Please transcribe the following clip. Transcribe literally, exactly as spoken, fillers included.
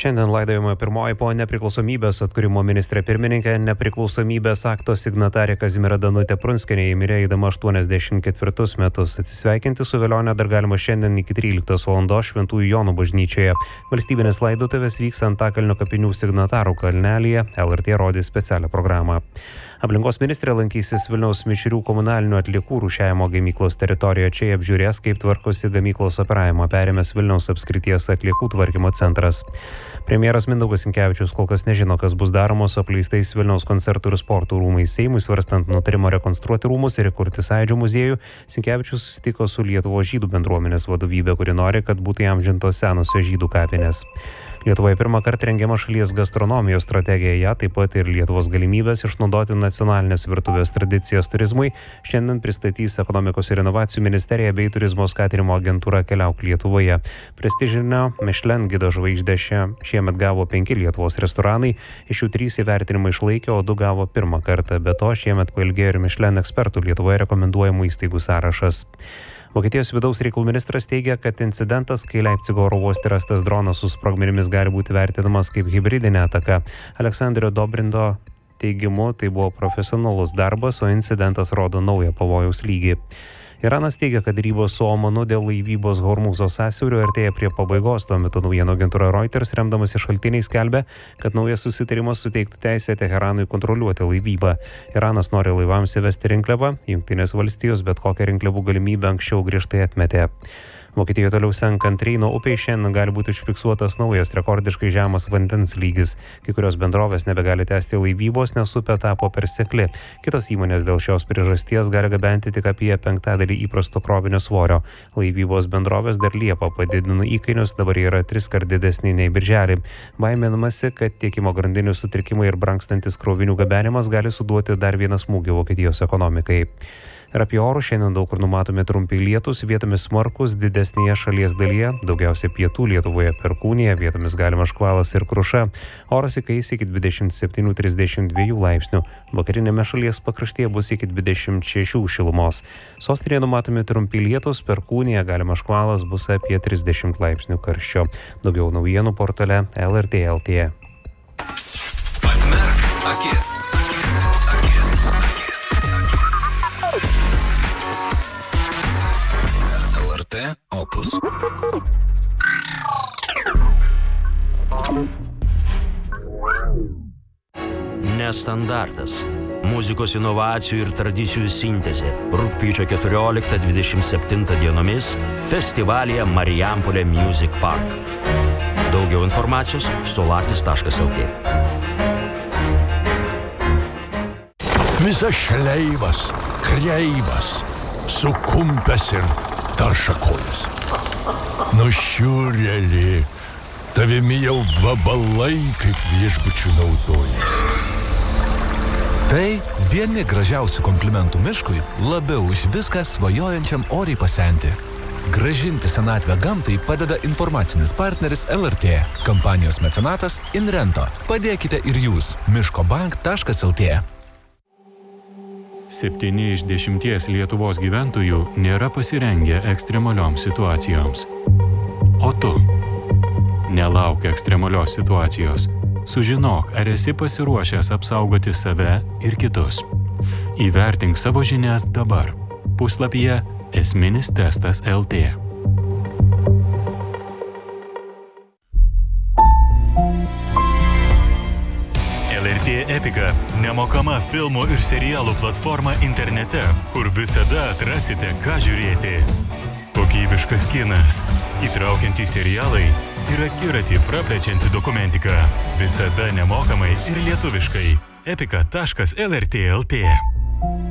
Šiandien laidojama pirmoji po nepriklausomybės atkūrimo ministrė pirmininkė, nepriklausomybės akto signatarė Kazimiera Danutė Prunskienė mirė eidama aštuoniasdešimt ketvirtus metus. Atsisveikinti su velione dar galima šiandien iki tryliktos valandos Šventųjų Jonų bažnyčioje. Valstybinės laidotuvės vyks Antakalnio kapinių signatarų kalnelyje, L R T rodys specialią programą. Aplinkos ministrė lankysis Vilniaus mišrių komunalinių atliekų rūšiavimo gamyklos teritorijoje. Čia apžiūrės, kaip tvarkosi gamyklos operavimą, perėmęs Vilniaus apskrities atliekų tvarkymo centras. Premjeras Mindaugas Sinkevičius kol kas nežino, kas bus daroma su apleistais Vilniaus koncertų ir sporto rūmais. Seimui svarstant nutarimą rekonstruoti rūmus ir įkurti Sąjūdžio muziejų, Sinkevičius susitiko su Lietuvos žydų bendruomenės vadovybė, kuri nori, kad būtų įamžintos senosios žydų kapinės. Lietuvoje pirmą kartą rengiama šalies gastronomijos strategija, ją taip pat ir Lietuvos galimybės išnaudoti nacionalinės virtuvės tradicijas turizmui šiandien pristatys Ekonomikos ir inovacijų ministerija bei turizmo skatinimo agentūra Keliauk Lietuvoje. Prestižinio Michelin gido žvaigždę šie, šiemet gavo penki Lietuvos restoranai, iš jų trys įvertinimą išlaikė, o du gavo pirmą kartą. Be to, šiemet pailgėjo ir Michelin ekspertų Lietuvoje rekomenduojamų įstaigų sąrašas. Vokietijos vidaus reikalų ministras teigia, kad incidentas, kai Leipcigo oro uoste rastas dronas su sprogmenimis, gali būti vertinamas kaip hibridinė ataka. Aleksandrio Dobrindo teigimu, tai buvo profesionalus darbas, o incidentas rodo naują pavojaus lygį. Iranas teigia, kad derybos su Omanu dėl laivybos Hormūzo sąsiaurio artėja prie pabaigos. Tuo metu naujienų agentūra Reuters, remdamasi šaltiniais, skelbia, kad naujas susitarimas suteiktų teisę Teheranui kontroliuoti laivybą. Iranas nori laivams įvesti rinkliavą, Jungtinės valstijos bet kokią rinkliavų galimybę anksčiau griežtai atmetė. Vokietijoje toliau senkant Reino upei šiandien gali būti užfiksuotas naujas rekordiškai žemas vandens lygis. Kai kurios bendrovės nebegali tęsti laivybos, nes upė tapo per sekli. Kitos įmonės dėl šios priežasties gali gabenti tik apie penktadalį įprasto krovinio svorio. Laivybos bendrovės dar Liepą padidino įkainius, dabar yra tris kart didesni nei birželį. Baiminamasi, kad tiekimo grandinių sutrikimai ir brangstantis krovinių gabenimas gali suduoti dar vieną smūgį Vokietijos ekonomikai. Ir apie orus šiandien daug kur numatomi trumpi lietūs, vietomis smarkus didesnėje šalies dalyje, daugiausia pietų Lietuvoje Perkūnija, vietomis galima škvalas ir kruša. Oras įkais iki dvidešimt septynių trisdešimt dviejų laipsnių, vakarinėme šalies pakraštyje bus iki dvidešimt šešių šilumos. Sostinėje numatomi trumpi lietūs, Perkūnija galima škvalas bus apie trisdešimt laipsnių karščio. Daugiau naujienų portale L R T L T. Atmerk akis. Opus. Nestandartas. Muzikos inovacijų ir tradicijų sintezė. Rugpjūčio keturioliktą dvidešimt septintą dienomis festivalyje Marijampolė Music Park. Daugiau informacijos solatis taškas L T. Visas šleivas, kreivas, sukumpęs ir taršakojas. Nušiurėlį, tavimi jau vabalai kaip viešbučių naudojas. Tai vieni gražiausių komplimentų miškui, labiau už viską svajojančiam oriai pasenti. Gražinti senatvę gamtai padeda informacinis partneris L R T. Kampanijos mecenatas Inrento. Padėkite ir jūs. miškobank taškas L T. Septyni iš dešimties Lietuvos gyventojų nėra pasirengę ekstremalioms situacijoms. O tu? Nelauk ekstremalios situacijos. Sužinok, ar esi pasiruošęs apsaugoti save ir kitus. Įvertink savo žinias dabar. Puslapyje Esminis testas L T. L R T Epika – nemokama filmų ir serialų platforma internete, kur visada atrasite, ką žiūrėti. Kokybiškas kinas, įtraukiantys serialai ir akiratį praplečianti dokumentika. Visada nemokamai ir lietuviškai. epika taškas L R T taškas L T.